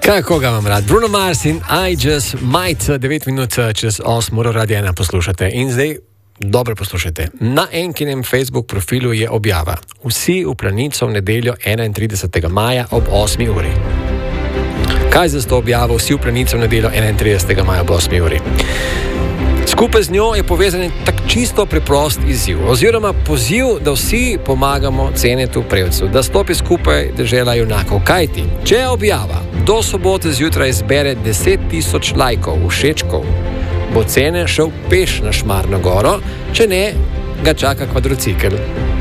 Kaj, koga vam rad? Bruno Mars in I Just Might, 9 minut čez 8 uro Radio 1 poslušate. In zdaj dobro poslušajte. Na Enkinem Facebook profilu je objava: vsi v Planico v nedeljo 31. maja ob 8 uri. Kaj za to objavo vsi v Planico v nedeljo 31. maja ob 8 uri? Skupaj z njo je povezan tak čisto preprost izziv, oziroma poziv, da vsi pomagamo Cenetu Prevcu, da stopi skupaj dežela junakov. Kajti, če je objava do sobote zjutraj zbere 10.000 lajkov, všečkov, bo Cene šel peš na Šmarno goro, če ne, ga čaka kvadricikel.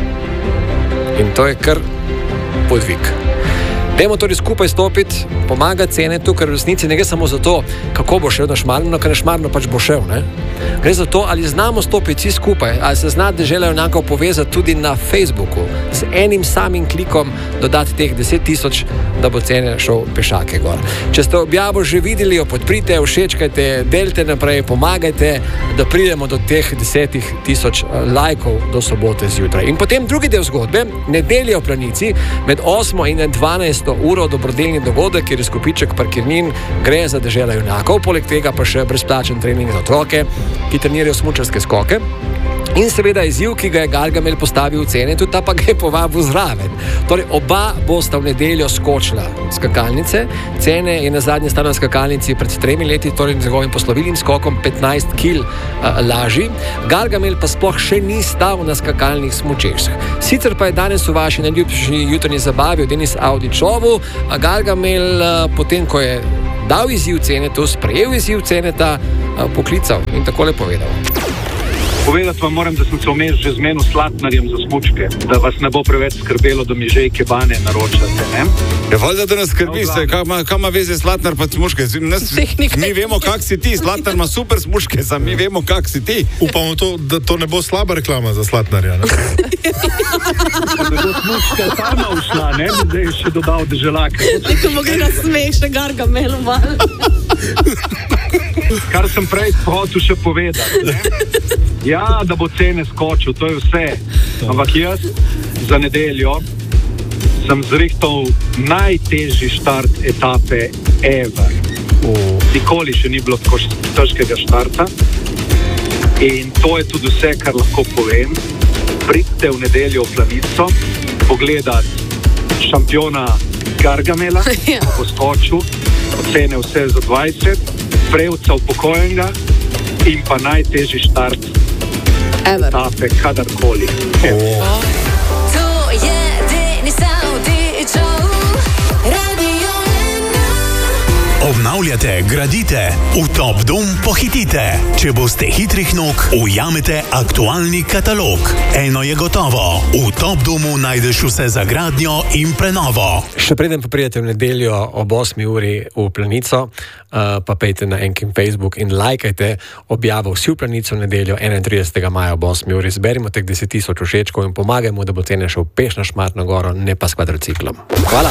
In to je kar podvig. Dajmo torej skupaj stopiti, pomagati Cenetu, ker v resnici ne gre samo za to, kako bo šel na Šmarno, ker na Šmarno pač bo šel, ne? Gre za to, ali znamo stopiti vsi skupaj, ali se zna dežela junakov povezati tudi na Facebooku, z enim samim klikom dodati teh 10.000, da bo Cene šel pešake gor. Če ste objavo že videli, jo podprite, všečkajte, delite naprej, pomagajte, da pridemo do teh 10.000 lajkov do sobote zjutraj. In potem drugi del zgodbe, nedelja v Planici, med 8 in 12 uro dobrodelni dogodek, kjer je skupiček parkirnin, gre za dežela junakov, poleg tega pa še brezplačen trening za otroke, ki trenirajo smučarske skoke. In seveda izziv, ki ga je Gargamel postavil v Cenetu, ta pa ga je povabil zraven. Torej, oba bosta v nedeljo skočila skakalnice. Cene je na zadnje stal na skakalnici pred 3 leti, torej z njegovim poslovilnim skokom 15 kg lažji. Gargamel pa sploh še ni stal na skakalnih smučeh. Sicer pa je danes v vaši najljubši jutrnji zabavi v Denis Audičovu Gargamel, potem ko je dal izziv Cenetu, sprejel izziv Ceneta, poklical in takole povedal. Povedati vam moram, da sem se vmes že zmenil s Slatnarjem za smučke, da vas ne bo preveč skrbelo, da mi že ikebane naročate, ne? Ja, valjda, da nas skrbi, kaj ima veze Slatnar pa smučke? Mi vemo, kak si ti, Slatnar ima super smučke, mi vemo, kak si ti. Upamo to, da to ne bo slaba reklama za Slatnarja, ne? Da bo smučka sama ušla, ne? Zdaj je še dodal deželaka. Ko bo gre na smeh še Gargamelu malo. Kar sem prej hotel še povedati, ne? Ja, da bo Cene skočil, to je vse. Ampak jaz za nedeljo sem zrihtal najtežji štart etape ever. Nikoli še ni bilo tako težkega štarta. In to je tudi vse, kar lahko povem. Pridite v nedeljo v Planico pogledati šampiona Gargamela, ko bo skočil, Cene vse za 20, Prevca upokojenega in pa najtežji štart etape kadarkoli. To je Denis Audičov, Radio 1. Obnavljate, gradite, v Top Dom pohitite. Če boste hitrih nog, ujamete aktualni katalog. Eno je gotovo, v Top Domu najdeš vse za gradnjo in prenovo. Še preden pa pridete v nedeljo ob 8 uri v Planico, pa pejte na Enkin Facebook in lajkajte objavo vsi v Planico v nedeljo 31. maja ob 8 uri. Zberimo teh 10.000 všečkov in pomagajmo, da bo Cene šel peš na Šmarno goro, ne pa s kvadriciklom. Hvala.